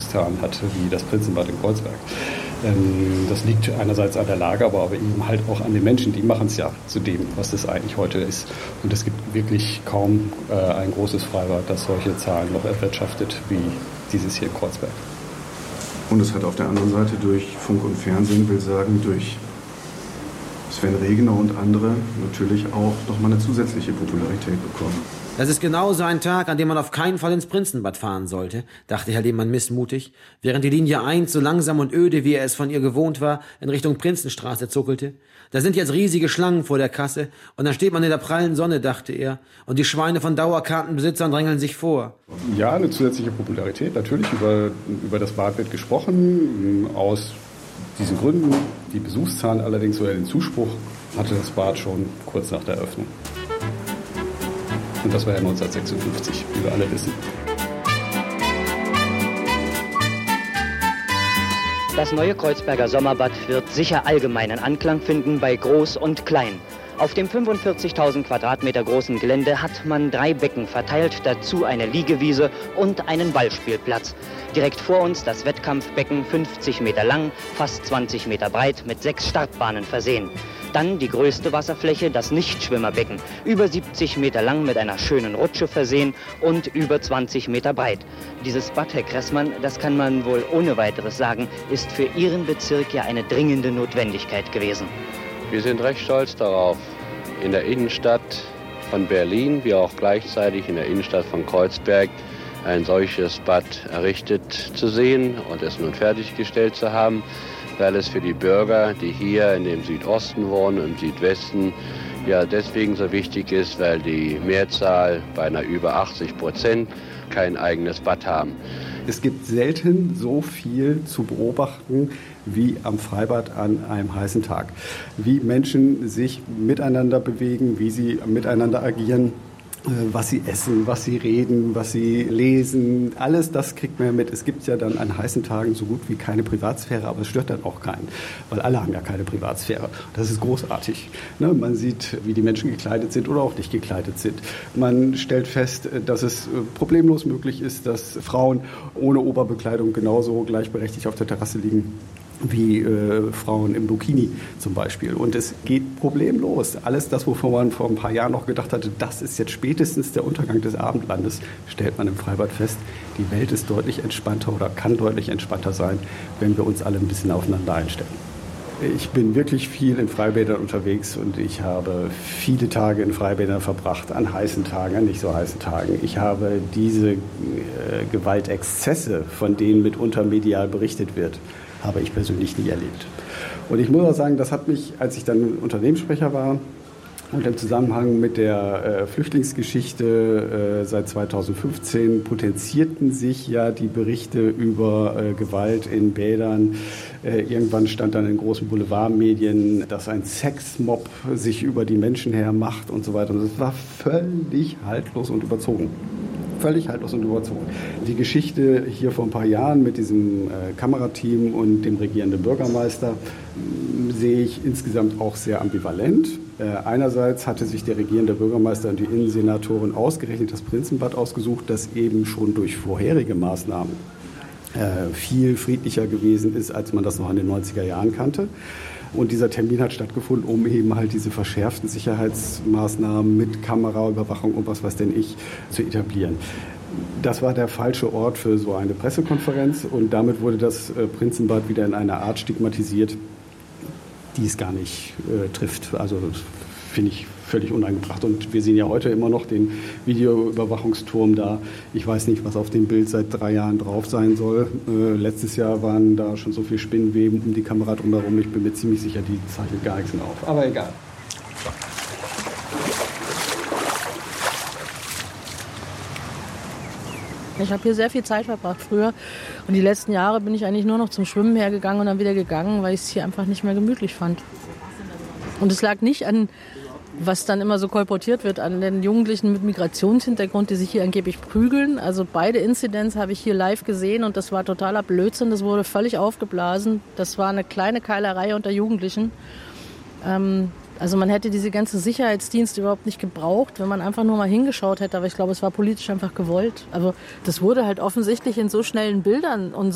Besuchszahlen hat wie das Prinzenbad in Kreuzberg. Das liegt einerseits an der Lage, aber eben halt auch an den Menschen, die machen es ja zu dem, was das eigentlich heute ist. Und es gibt wirklich kaum ein großes Freibad, das solche Zahlen noch erwirtschaftet wie dieses hier in Kreuzberg. Und es hat auf der anderen Seite durch Funk und Fernsehen, will sagen, durch Sven Regener und andere natürlich auch nochmal eine zusätzliche Popularität bekommen. Das ist genau so ein Tag, an dem man auf keinen Fall ins Prinzenbad fahren sollte, dachte Herr Lehmann missmutig, während die Linie 1 so langsam und öde, wie er es von ihr gewohnt war, in Richtung Prinzenstraße zuckelte. Da sind jetzt riesige Schlangen vor der Kasse und dann steht man in der prallen Sonne, dachte er, und die Schweine von Dauerkartenbesitzern drängeln sich vor. Ja, eine zusätzliche Popularität, natürlich über das Bad wird gesprochen, aus diesen Gründen. Die Besuchszahlen allerdings oder den Zuspruch hatte das Bad schon kurz nach der Eröffnung. Und das war ja 1956, wie wir alle wissen. Das neue Kreuzberger Sommerbad wird sicher allgemeinen Anklang finden bei Groß und Klein. Auf dem 45.000 Quadratmeter großen Gelände hat man 3 Becken verteilt, dazu eine Liegewiese und einen Ballspielplatz. Direkt vor uns das Wettkampfbecken, 50 Meter lang, fast 20 Meter breit, mit 6 Startbahnen versehen. Dann die größte Wasserfläche, das Nichtschwimmerbecken, über 70 Meter lang mit einer schönen Rutsche versehen und über 20 Meter breit. Dieses Bad, Herr Kressmann, das kann man wohl ohne weiteres sagen, ist für Ihren Bezirk ja eine dringende Notwendigkeit gewesen. Wir sind recht stolz darauf, in der Innenstadt von Berlin, wie auch gleichzeitig in der Innenstadt von Kreuzberg, ein solches Bad errichtet zu sehen und es nun fertiggestellt zu haben, weil es für die Bürger, die hier in dem Südosten wohnen, im Südwesten, ja deswegen so wichtig ist, weil die Mehrzahl, beinahe über 80%, kein eigenes Bad haben. Es gibt selten so viel zu beobachten wie am Freibad an einem heißen Tag. Wie Menschen sich miteinander bewegen, wie sie miteinander agieren, was sie essen, was sie reden, was sie lesen. Alles das kriegt man ja mit. Es gibt ja dann an heißen Tagen so gut wie keine Privatsphäre, aber es stört dann auch keinen, weil alle haben ja keine Privatsphäre. Das ist großartig. Ne? Man sieht, wie die Menschen gekleidet sind oder auch nicht gekleidet sind. Man stellt fest, dass es problemlos möglich ist, dass Frauen ohne Oberbekleidung genauso gleichberechtigt auf der Terrasse liegen wie Frauen im Burkini zum Beispiel. Und es geht problemlos. Alles das, wovon man vor ein paar Jahren noch gedacht hatte, das ist jetzt spätestens der Untergang des Abendlandes, stellt man im Freibad fest. Die Welt ist deutlich entspannter oder kann deutlich entspannter sein, wenn wir uns alle ein bisschen aufeinander einstellen. Ich bin wirklich viel in Freibädern unterwegs und ich habe viele Tage in Freibädern verbracht, an heißen Tagen, an nicht so heißen Tagen. Ich habe diese Gewaltexzesse, von denen mitunter medial berichtet wird, habe ich persönlich nie erlebt. Und ich muss auch sagen, das hat mich, als ich dann Unternehmenssprecher war und im Zusammenhang mit der Flüchtlingsgeschichte seit 2015 potenzierten sich ja die Berichte über Gewalt in Bädern. Irgendwann stand dann in großen Boulevardmedien, dass ein Sexmob sich über die Menschen hermacht und so weiter. Und das war völlig haltlos und überzogen. Völlig haltlos und überzogen. Die Geschichte hier vor ein paar Jahren mit diesem Kamerateam und dem regierenden Bürgermeister sehe ich insgesamt auch sehr ambivalent. Einerseits hatte sich der regierende Bürgermeister und die Innensenatorin ausgerechnet das Prinzenbad ausgesucht, das eben schon durch vorherige Maßnahmen viel friedlicher gewesen ist, als man das noch in den 90er Jahren kannte. Und dieser Termin hat stattgefunden, um eben halt diese verschärften Sicherheitsmaßnahmen mit Kameraüberwachung und was weiß denn ich zu etablieren. Das war der falsche Ort für so eine Pressekonferenz und damit wurde das Prinzenbad wieder in einer Art stigmatisiert, die es gar nicht trifft. Also das finde ich völlig unangebracht. Und wir sehen ja heute immer noch den Videoüberwachungsturm da. Ich weiß nicht, was auf dem Bild seit 3 Jahren drauf sein soll. Letztes Jahr waren da schon so viele Spinnenweben um die Kamera drumherum. Ich bin mir ziemlich sicher, die zeichnet gar nichts mehr auf. Aber egal. Ich habe hier sehr viel Zeit verbracht früher und die letzten Jahre bin ich eigentlich nur noch zum Schwimmen hergegangen und dann wieder gegangen, weil ich es hier einfach nicht mehr gemütlich fand. Und es lag nicht an, was dann immer so kolportiert wird, an den Jugendlichen mit Migrationshintergrund, die sich hier angeblich prügeln. Also beide Inzidenz habe ich hier live gesehen und das war totaler Blödsinn, das wurde völlig aufgeblasen. Das war eine kleine Keilerei unter Jugendlichen. Also man hätte diese ganze Sicherheitsdienste überhaupt nicht gebraucht, wenn man einfach nur mal hingeschaut hätte. Aber ich glaube, es war politisch einfach gewollt. Aber das wurde halt offensichtlich in so schnellen Bildern und